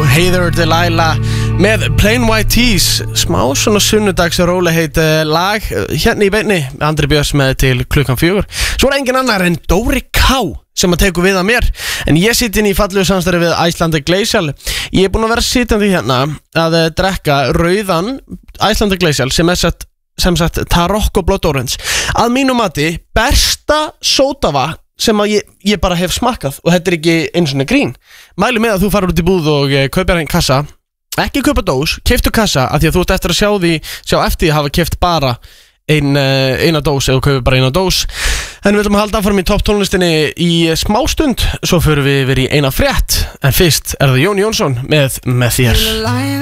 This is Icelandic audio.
Heather Delilah með Plain White Tees, smá svona sunnudags rólegheit lag hérna í beinni, Andri Björns með til klukkan 4. Svo engin annar en Dóri K sem að tekur við að mér, en ég sitt inn í fallegu samstarfi við Icelandic Glacial. Ég búin að vera sittandi hérna að drekka rauðan Icelandic Glacial sem sagt Tarokko Blood Orange, að mínu mati besta sódavatn sem að ég bara hef smakkað, og þetta ekki eins og grín. Mæli með að þú farir út í búð og kaupir einn kassa, ekki kaupa dós, keiftu kassa, af því að þú ert eftir að sjá eftir að hafa keift bara eina dós, eða kaupir bara eina dós. En við ætlum að halda áfram í topp tónlistinni í smá stund, svo förum við yfir í eina frétt, en fyrst er það Jón Jónsson með þér.